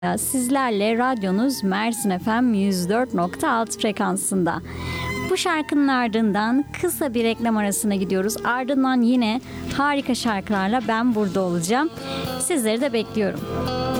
Sizlerle radyonuz Mersin FM 104.6 frekansında. Bu şarkının ardından kısa bir reklam arasına gidiyoruz. Ardından yine harika şarkılarla ben burada olacağım. Sizleri de bekliyorum.